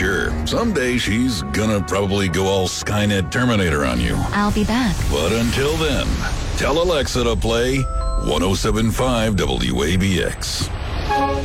Sure, someday she's gonna probably go all Skynet Terminator on you. I'll be back. But until then, tell Alexa to play 107.5 WABX.